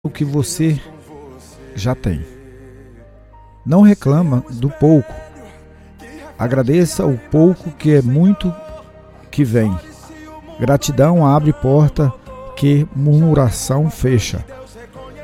o que você já tem. Não reclama do pouco. Agradeça o pouco, que é muito que vem. Gratidão abre porta que murmuração fecha.